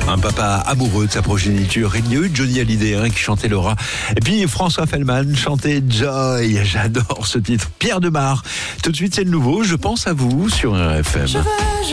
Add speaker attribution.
Speaker 1: Un papa amoureux de sa progéniture. Il y a eu Johnny Hallyday qui chantait Laura. Et puis François Fellman chantait Joy. J'adore ce titre. Pierre Demar. Tout de suite, c'est le nouveau. Je pense à vous sur RFM.